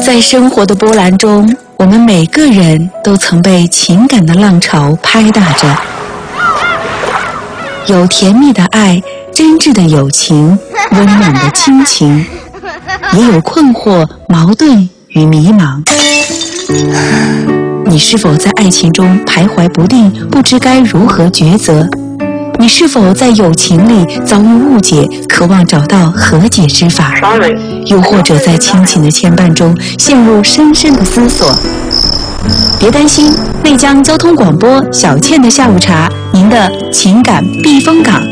在生活的波澜中，我们每个人都曾被情感的浪潮拍打着，有甜蜜的爱，真挚的友情，温暖的亲情，也有困惑、矛盾与迷茫。你是否在爱情中徘徊不定，不知该如何抉择？你是否在友情里遭遇误解，渴望找到和解之法？又或者在亲情的牵绊中陷入深深的思索？别担心，内江交通广播小倩的下午茶，您的情感避风港。